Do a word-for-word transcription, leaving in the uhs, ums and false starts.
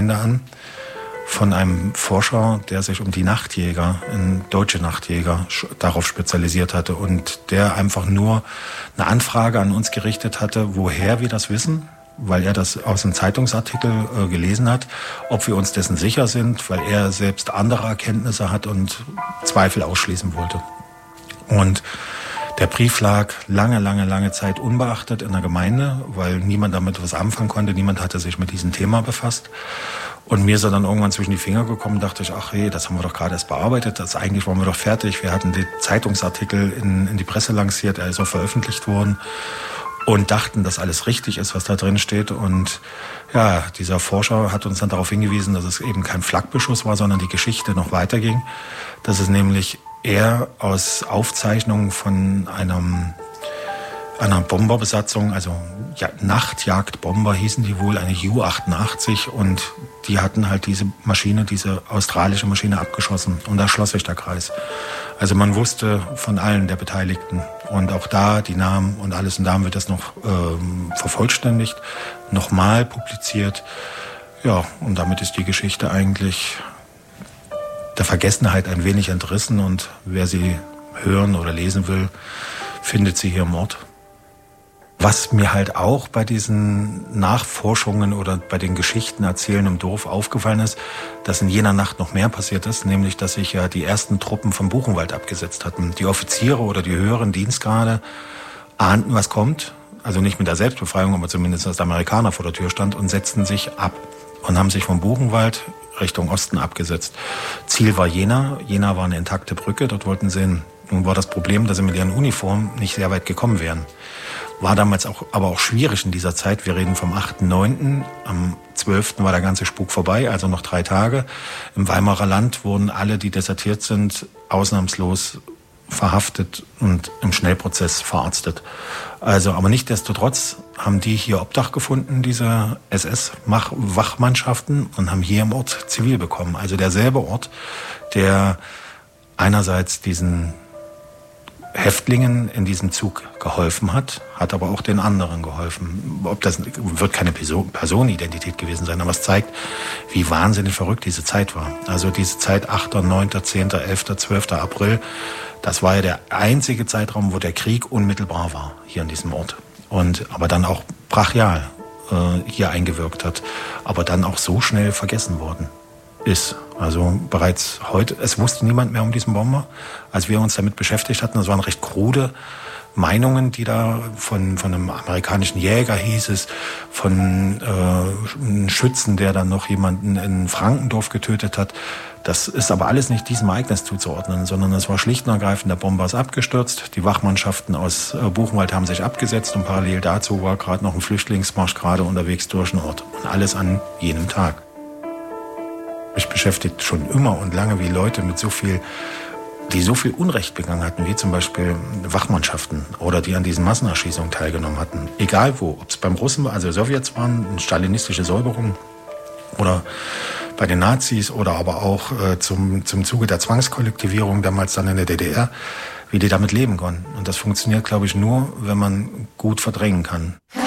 an von einem Forscher, der sich um die Nachtjäger, in deutsche Nachtjäger, darauf spezialisiert hatte und der einfach nur eine Anfrage an uns gerichtet hatte, woher wir das wissen, weil er das aus einem Zeitungsartikel äh, gelesen hat, ob wir uns dessen sicher sind, weil er selbst andere Erkenntnisse hat und Zweifel ausschließen wollte. Und der Brief lag lange, lange, lange Zeit unbeachtet in der Gemeinde, weil niemand damit was anfangen konnte, niemand hatte sich mit diesem Thema befasst. Und mir ist er dann irgendwann zwischen die Finger gekommen, dachte ich, ach hey, das haben wir doch gerade erst bearbeitet, das eigentlich waren wir doch fertig. Wir hatten den Zeitungsartikel in, in die Presse lanciert, er ist auch veröffentlicht worden und dachten, dass alles richtig ist, was da drin steht. Und ja, dieser Forscher hat uns dann darauf hingewiesen, dass es eben kein Flakbeschuss war, sondern die Geschichte noch weiterging. Dass es nämlich eher aus Aufzeichnungen von einem einer Bomberbesatzung, also ja, Nachtjagdbomber hießen die wohl, eine Ju achtundachtzig, und die hatten halt diese Maschine, diese australische Maschine abgeschossen und da schloss sich der Kreis. Also man wusste von allen der Beteiligten und auch da die Namen und alles, und da haben wir das noch ähm, vervollständigt, nochmal publiziert. Ja, und damit ist die Geschichte eigentlich der Vergessenheit ein wenig entrissen, und wer sie hören oder lesen will, findet sie hier im Ort. Was mir halt auch bei diesen Nachforschungen oder bei den Geschichten erzählen im Dorf aufgefallen ist, dass in jener Nacht noch mehr passiert ist, nämlich dass sich ja die ersten Truppen vom Buchenwald abgesetzt hatten. Die Offiziere oder die höheren Dienstgrade ahnten, was kommt, also nicht mit der Selbstbefreiung, aber zumindest als der Amerikaner vor der Tür stand, und setzten sich ab und haben sich vom Buchenwald Richtung Osten abgesetzt. Ziel war Jena. Jena war eine intakte Brücke, dort wollten sie hin. Nun war das Problem, dass sie mit ihren Uniformen nicht sehr weit gekommen wären. War damals auch, aber auch schwierig in dieser Zeit. Wir reden vom achten neunten Am zwölften war der ganze Spuk vorbei, also noch drei Tage. Im Weimarer Land wurden alle, die desertiert sind, ausnahmslos verhaftet und im Schnellprozess verarztet. Also, aber nichtsdestotrotz haben die hier Obdach gefunden, diese S S-Wachmannschaften, und haben hier im Ort zivil bekommen. Also derselbe Ort, der einerseits diesen Häftlingen in diesem Zug geholfen hat, hat aber auch den anderen geholfen. Ob das wird keine Person, Personenidentität gewesen sein, aber es zeigt, wie wahnsinnig verrückt diese Zeit war. Also diese Zeit achter, neunter, zehnter, elfter, zwölfter April, das war ja der einzige Zeitraum, wo der Krieg unmittelbar war hier in diesem Ort. Und aber dann auch brachial äh, hier eingewirkt hat, aber dann auch so schnell vergessen worden ist. Also bereits heute, es wusste niemand mehr um diesen Bomber. Als wir uns damit beschäftigt hatten, das waren recht krude Meinungen, die da von, von einem amerikanischen Jäger hieß es, von äh, einem Schützen, der dann noch jemanden in Frankendorf getötet hat. Das ist aber alles nicht diesem Ereignis zuzuordnen, sondern es war schlicht und ergreifend, der Bomber ist abgestürzt, die Wachmannschaften aus äh, Buchenwald haben sich abgesetzt und parallel dazu war gerade noch ein Flüchtlingsmarsch gerade unterwegs durch den Ort. Und alles an jenem Tag. Mich beschäftigt schon immer und lange, wie Leute mit so viel, die so viel Unrecht begangen hatten, wie zum Beispiel Wachmannschaften oder die an diesen Massenerschießungen teilgenommen hatten. Egal wo, ob es beim Russen, also Sowjets waren, eine stalinistische Säuberung, oder bei den Nazis oder aber auch äh, zum, zum Zuge der Zwangskollektivierung damals dann in der D D R, wie die damit leben konnten. Und das funktioniert, glaube ich, nur, wenn man gut verdrängen kann.